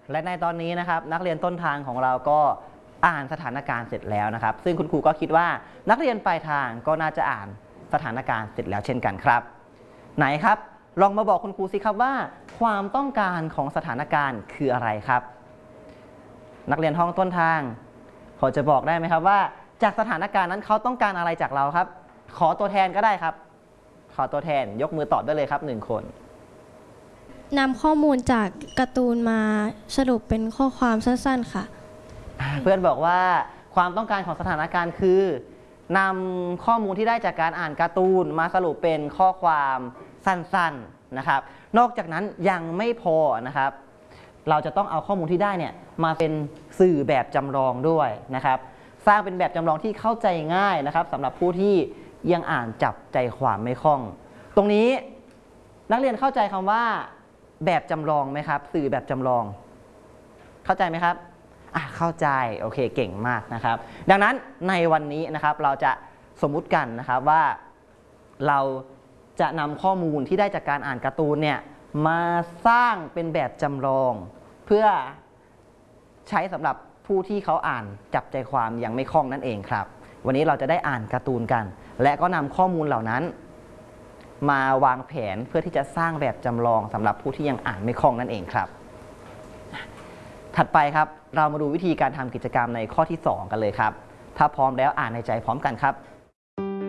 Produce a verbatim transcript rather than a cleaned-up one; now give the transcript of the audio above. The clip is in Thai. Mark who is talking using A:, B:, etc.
A: และในตอนนี้นะครับนักเรียนต้นทางของเราก็อ่านสถานการณ์เสร็จแล้วนะครับซึ่งคุณครูก็คิดว่านักเรียนปลายทางก็น่าจะอ่านสถานการณ์เสร็จแล้วเช่นกันครับไหนครับลองมาบอกคุณครูสิครับว่าความต้องการของสถานการณ์คืออะไรครับนักเรียนห้องต้นทางพอจะบอกได้ไหมครับว่าจากสถานการณ์นั้นเขาต้องการอะไรจากเราครับขอตัวแทนก็ได้ครับขอตัวแทนยกมือตอบได้เลยครับหนึ่งคน
B: นำข้อมูลจากการ์ตูนมาสรุปเป็นข้อความสั้นๆค่ะ
A: เพื่อนบอกว่าความต้องการของสถานการณ์คือนำข้อมูลที่ได้จากการอ่านการ์ตูนมาสรุปเป็นข้อความสั้นๆนะครับนอกจากนั้นยังไม่พอนะครับเราจะต้องเอาข้อมูลที่ได้เนี่ยมาเป็นสื่อแบบจำลองด้วยนะครับสร้างเป็นแบบจำลองที่เข้าใจง่ายนะครับสำหรับผู้ที่ยังอ่านจับใจความไม่คล่องตรงนี้นักเรียนเข้าใจคำว่าแบบจำลองไหมครับสื่อแบบจำลองเข้าใจไหมครับอ่ะเข้าใจโอเคเก่งมากนะครับดังนั้นในวันนี้นะครับเราจะสมมุติกันนะครับว่าเราจะนำข้อมูลที่ได้จากการอ่านการ์ตูนเนี่ยมาสร้างเป็นแบบจำลองเพื่อใช้สำหรับผู้ที่เขาอ่านจับใจความยังไม่คล่องนั่นเองครับวันนี้เราจะได้อ่านการ์ตูนกันและก็นำข้อมูลเหล่านั้นมาวางแผนเพื่อที่จะสร้างแบบจำลองสำหรับผู้ที่ยังอ่านไม่คล่องนั่นเองครับถัดไปครับเรามาดูวิธีการทำกิจกรรมในข้อที่สองกันเลยครับถ้าพร้อมแล้วอ่านในใจพร้อมกันครับ